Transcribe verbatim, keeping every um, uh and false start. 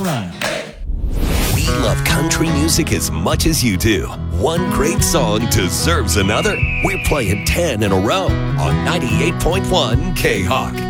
run. We love country music as much as you do. One great song deserves another. We're playing ten in a row on ninety-eight point one K-Hawk.